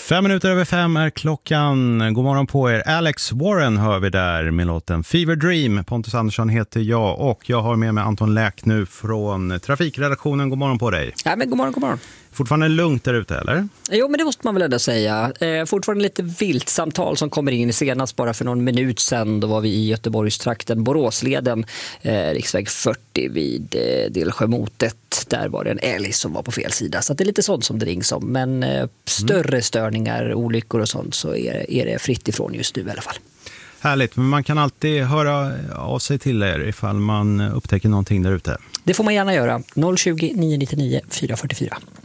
5:05 är klockan. God morgon på er. Alex Warren hör vi där med låten Fever Dream. Pontus Andersson heter jag och jag har med mig Anton Läck nu från trafikredaktionen. God morgon på dig. Ja, men god morgon. Fortfarande lugnt där ute, eller? Jo, men det måste man väl ändå säga. Fortfarande lite vilt samtal som kommer in senast bara för någon minut sedan. Då var vi i Göteborgstrakten, Boråsleden, riksväg 40 vid Delsjömotet. Där var det en älg som var på fel sida. Så det är lite sånt som det rings om. Men större störningar, olyckor och sånt så är det fritt ifrån just nu i alla fall. Härligt, men man kan alltid höra av sig till er ifall man upptäcker någonting där ute. Det får man gärna göra. 020 999 444.